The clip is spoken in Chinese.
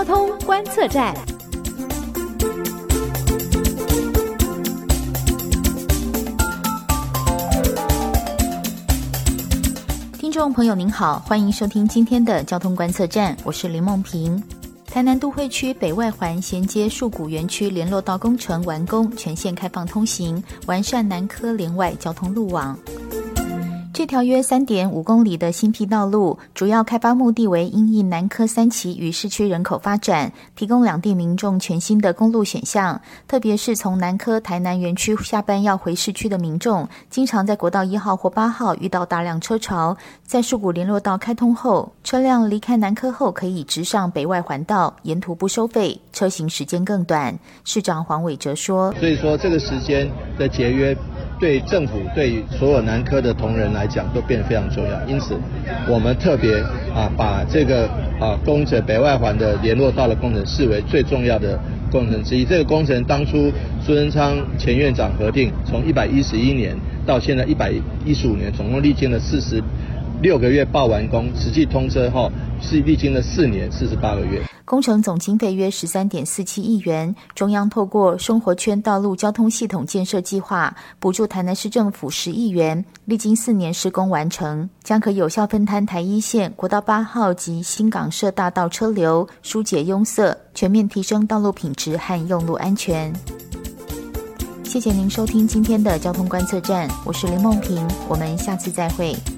交通观测站。听众朋友您好，欢迎收听今天的交通观测站，我是林梦萍。台南都会区北外环衔接树谷园区联络道工程完工，全线开放通行，完善南科联外交通路网。这条约 3.5 公里的新辟道路，主要开发目的为因应南科3期与市区人口发展，提供两地民众全新的公路选项。特别是从南科台南园区下班要回市区的民众，经常在国道1号或8号遇到大量车潮，在树谷联络道开通后，车辆离开南科后可以直上北外环道，沿途不收费，车行时间更短。市长黄伟哲说， 所以说这个时间的节约对政府对所有南科的同仁来讲都变得非常重要，因此我们特别把这个工程北外环的联络道的工程视为最重要的工程之一。这个工程当初苏贞昌前院长核定，从111年到现在115年，总共历经了46个月报完工，实际通车后是历经了4年48个月。 工程总经费约 13.47 亿元，中央透过生活圈道路交通系统建设计划，补助台南市政府10亿元，历经4年施工完成，将可有效分摊台一线、国道8号及新港社大道车流，疏解拥塞，全面提升道路品质和用路安全。谢谢您收听今天的交通观测站，我是林梦萍，我们下次再会。